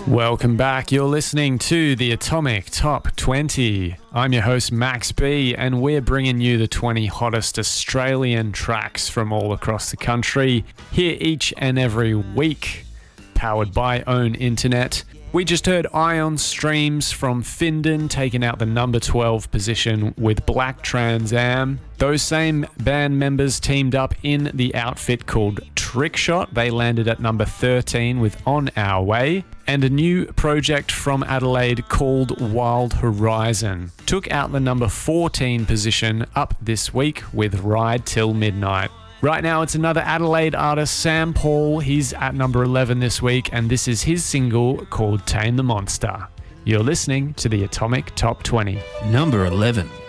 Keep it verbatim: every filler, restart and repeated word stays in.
Welcome back. You're listening to the Atomic Top twenty. I'm your host, Max B, and we're bringing you the twenty hottest Australian tracks from all across the country, here each and every week, powered by Own Internet. We just heard Ion Streams from Findon taking out the number twelve position with Black Trans Am. Those same band members teamed up in the outfit called Trickshot. They landed at number thirteen with On Our Way. And a new project from Adelaide called Wild Horizon took out the number fourteen position up this week with Ride Till Midnight. Right now, it's another Adelaide artist, Sam Paul. He's at number eleven this week, and this is his single called Tame the Monster. You're listening to the Atomic Top twenty. Number eleven.